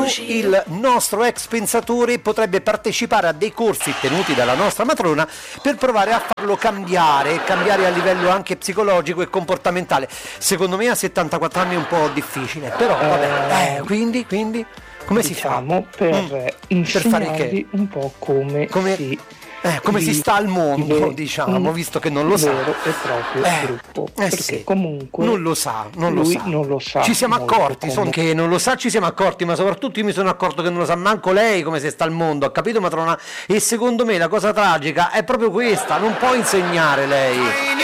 il nostro ex pensatore potrebbe partecipare a dei corsi tenuti dalla nostra matrona per provare a farlo cambiare a livello anche psicologico e comportamentale. Secondo me a 74 anni è un po' difficile, però vabbè, quindi come si fa? Per insegnargli un po' come si sta al mondo, diciamo, visto che non lo sa. Vero e proprio gruppo. Perché sì. comunque non lo sa. Non lo sa. Ci siamo accorti, che non lo sa, ci siamo accorti, ma soprattutto io mi sono accorto che non lo sa manco lei come si sta al mondo, ha capito, matrona? E secondo me la cosa tragica è proprio questa, non può insegnare lei.